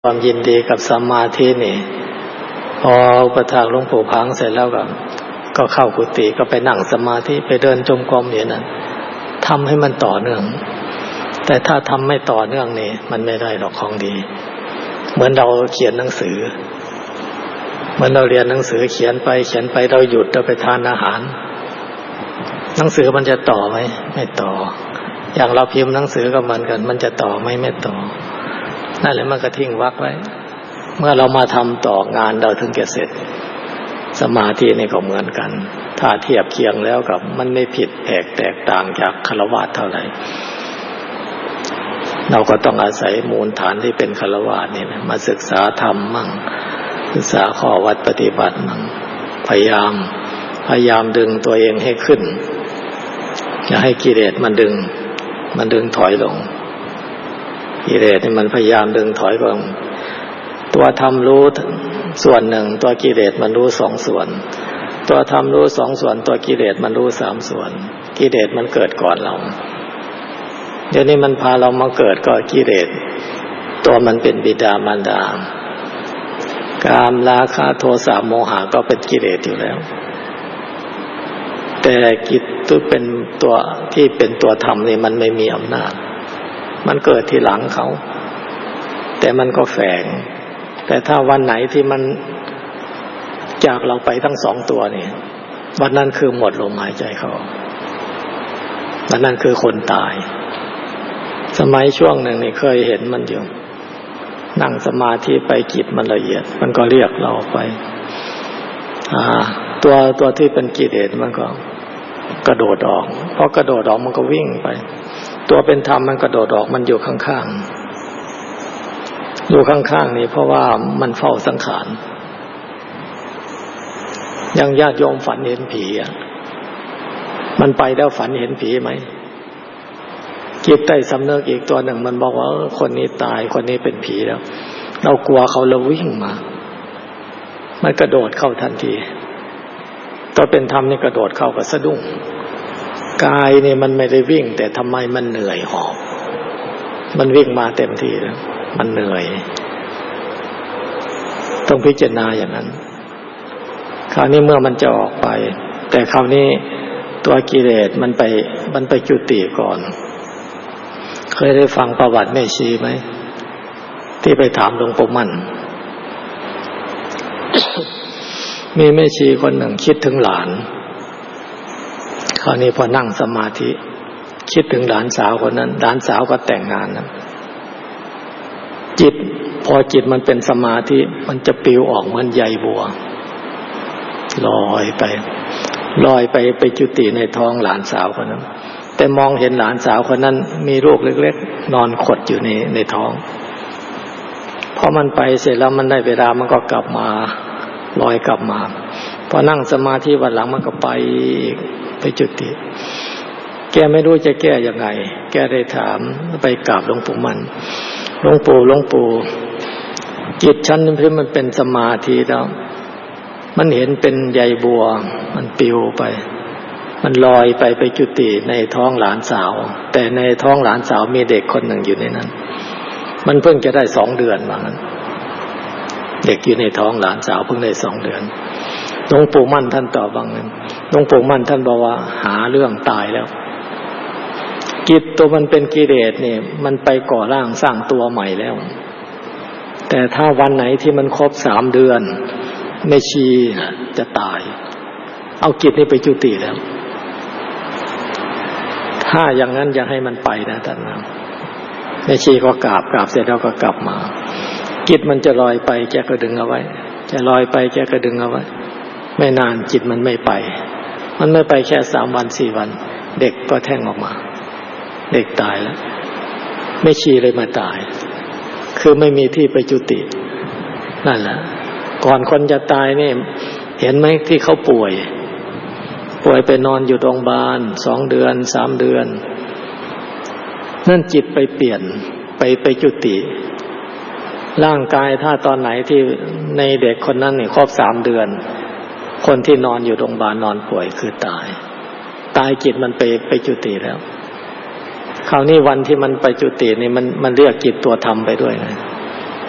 ความยินดีกับสมาธินี่พออุปถากหลวงปู่พังเสร็จแล้วก็เข้ากุฏิก็ไปนั่งสมาธิไปเดินจงกรมอย่างนั้นทำให้มันต่อเนื่องแต่ถ้าทำไม่ต่อเนื่องนี่มันไม่ได้หรอกของดีเหมือนเราเขียนหนังสือเหมือนเราเรียนหนังสือเขียนไปเราหยุดเราไปทานอาหารหนังสือมันจะต่อไหมไม่ต่ออย่างเราพิมพ์หนังสือก็เหมือนกันมันจะต่อไหมไม่ต่อนั่นแหละมันก็ทิ้งวรรคไว้เมื่อเรามาทำต่องานเราถึงจะเสร็จสมาธินี่ก็เหมือนกันถ้าเทียบเคียงแล้วกับมันไม่ผิดแตกต่างจากฆราวาสเท่าไหร่เราก็ต้องอาศัยมูลฐานที่เป็นฆราวาสนี่นะมาศึกษาธรรมมั่งศึกษาข้อวัดปฏิบัติมั่งพยายามดึงตัวเองให้ขึ้นอย่าให้กิเลสมันดึงถอยลงกิเลสนี่มันพยายามดึงถอยลงตัวธรรมรู้ส่วนหนึ่งตัวกิเลสมันรู้สองส่วนตัวธรรมรู้สองส่วนตัวกิเลสมันรู้สามส่วนกิเลสมันเกิดก่อนเราเดี๋ยวนี้มันพาเรามาเกิดก็กิเลสตัวมันเป็นบิดามารดากามราคะโทสะโมหะก็เป็นกิเลสอยู่แล้วแต่กิจที่เป็นตัวธรรมนี่มันไม่มีอำนาจมันเกิดทีหลังเขาแต่มันก็แฝงแต่ถ้าวันไหนที่มันจากเราไปทั้งสองตัวนี่วันนั้นคือหมดลมหายใจเขาวันนั้นคือคนตายสมัยช่วงหนึ่งนี่เคยเห็นมันอยู่นั่งสมาธิไปจิตมันละเอียดมันก็เรียกเราไปตัวที่เป็นกิเลสมันก็กระโดดออกพอกระโดดออกมันก็วิ่งไปตัวเป็นธรรมมันกระโดดออกมันอยู่ข้างๆนี่เพราะว่ามันเฝ้าสังขารยังญาติโยมฝันเห็นผีมันไปแล้วฝันเห็นผีไหมจิตใต้สำนึกอีกตัวหนึ่งมันบอกว่าคนนี้ตายคนนี้เป็นผีแล้วเรากลัวเขาเราวิ่งมามันกระโดดเข้าทันทีตัวเป็นธรรมนี่กระโดดเข้ากับสะดุ้งกายนี่มันไม่ได้วิ่งแต่ทำไมมันเหนื่อยหอบมันวิ่งมาเต็มที่แล้วมันเหนื่อยต้องพิจารณาอย่างนั้นคราวนี้เมื่อมันจะออกไปแต่คราวนี้ตัวกิเลสมันไปจุติก่อนเคยได้ฟังประวัติแม่ชีไหมที่ไปถามหลวงปู่มั่น มีแม่ชีคนหนึ่งคิดถึงหลานคราวนี้พอนั่งสมาธิคิดถึงหลานสาวคนนั้นหลานสาวก็แต่งงานนะพอจิตมันเป็นสมาธิมันจะปลิวออกเหมือนใยบัวลอยไปจุติในท้องหลานสาวคนนั้นแต่มองเห็นหลานสาวคนนั้นมีลูกเล็กๆนอนขดอยู่ในท้องพอมันไปเสร็จแล้วมันได้เวลามันก็กลับมาลอยกลับมาพอนั่งสมาธิวันหลังมันก็ไปจุติแกไม่รู้จะแก้ยังไงแกได้ถามไปกราบหลวงปู่มั่นหลวงปู่จิตชั้นนี้มันเป็นสมาธิแล้วมันเห็นเป็นใยบัวมันปลิวไปมันลอยไปจุติในท้องหลานสาวแต่ในท้องหลานสาวมีเด็กคนหนึ่งอยู่ในนั้นมันเพิ่งจะได้2 เดือนว่างั้นเด็กอยู่ในท้องหลานสาวเพิ่งได้2 เดือนหลวงปู่มั่นท่านตอบว่าไงหลวงปู่มั่นท่านบอกว่าหาเรื่องตายแล้วกิจตัวมันเป็นกิเลสเนี่ยมันไปก่อร่างสร้างตัวใหม่แล้วแต่ถ้าวันไหนที่มันครบ3 เดือนแม่ชีจะตายเอากิจนี้ไปจุติแล้วถ้าอย่างนั้นอย่าให้มันไปนะท่านนะแม่ชีก็กราบเสร็จแล้วก็กลับมาจิตมันจะลอยไปแกก็ดึงเอาไว้จะลอยไปแกก็ดึงเอาไว้ไม่นานจิตมันไม่ไปแค่3 วัน 4 วันเด็กก็แท้งออกมาเด็กตายแล้วแม่ชีเลยมาตายคือไม่มีที่ไปจุตินั่นแหละก่อนคนจะตายนี่เห็นไหมที่เขาป่วยไปนอนอยู่โรงพยาบาล2 เดือน3 เดือนนั่นจิตไปเปลี่ยนไปจุติร่างกายถ้าตอนไหนที่ในเด็กคนนั้นนี่ครบ3 เดือนคนที่นอนอยู่โรงพยาบาลนอนป่วยคือตายจิตมันไปจุติแล้วคราวนี้วันที่มันไปจุตินี่มันเรียกจิตตัวธรรมไปด้วยนะ